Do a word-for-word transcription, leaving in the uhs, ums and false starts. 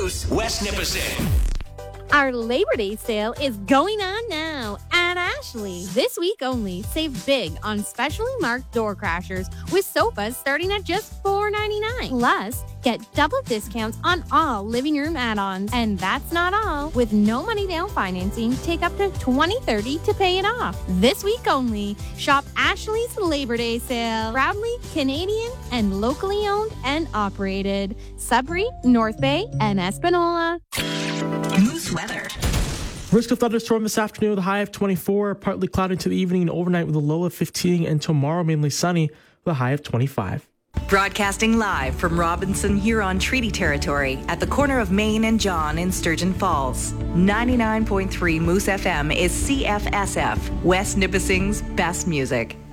Moose, West Nipissing. Our Labor Day sale is going on now at Ashley. This week only, save big on specially marked door crashers with sofas starting at just four ninety-nine. Plus, get double discounts on all living room add-ons. And that's not all. With no money down financing, take up to twenty thirty to pay it off. This week only, shop Ashley's Labor Day sale. Proudly Canadian and locally owned and operated. Sudbury, North Bay, and Espanola. Moose weather. Risk of thunderstorm this afternoon with a high of twenty-four, partly cloudy into the evening and overnight with a low of fifteen, and tomorrow mainly sunny with a high of twenty-five. Broadcasting live from Robinson Huron Treaty Territory at the corner of Main and John in Sturgeon Falls. ninety-nine point three Moose F M is C F S F, West Nipissing's best music.